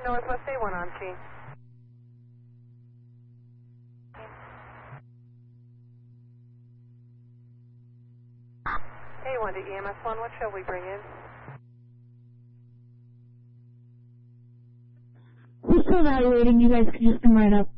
Northwest A1 on scene. A1 to EMS 1, what shall we bring in? We're still evaluating. You guys can just come right up.